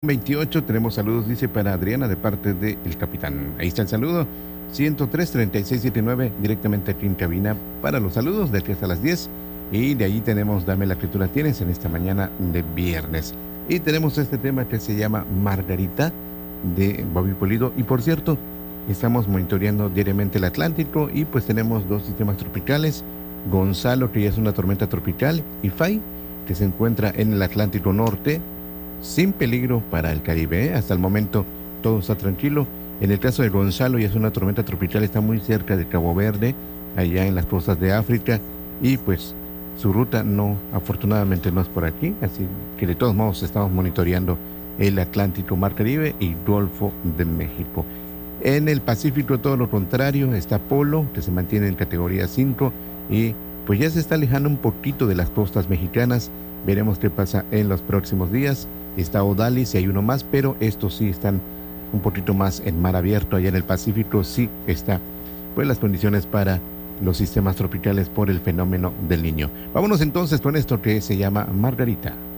28 tenemos saludos, dice, para Adriana de parte del capitán. Ahí está el saludo. 103-3679 directamente aquí en cabina para los saludos de aquí hasta las 10. Y de ahí tenemos Dame la que tú la tienes en esta mañana de viernes. Y tenemos este tema que se llama Margarita de Bobby Pulido. Y por cierto, estamos monitoreando diariamente el Atlántico y pues tenemos dos sistemas tropicales. Gonzalo, que ya es una tormenta tropical, y Fay, que se encuentra en el Atlántico Norte, sin peligro para el Caribe. Hasta el momento todo está tranquilo. En el caso de Gonzalo, ya es una tormenta tropical, está muy cerca de Cabo Verde, allá en las costas de África, y pues su ruta no, afortunadamente no es por aquí, así que de todos modos estamos monitoreando el Atlántico, Mar Caribe y Golfo de México. En el Pacífico todo lo contrario, está Polo, que se mantiene en categoría 5 y pues ya se está alejando un poquito de las costas mexicanas. Veremos qué pasa en los próximos días. Está Odalis y hay uno más, pero estos sí están un poquito más en mar abierto. Allá en el Pacífico sí está pues las condiciones para los sistemas tropicales por el fenómeno del Niño. Vámonos entonces con esto que se llama Margarita.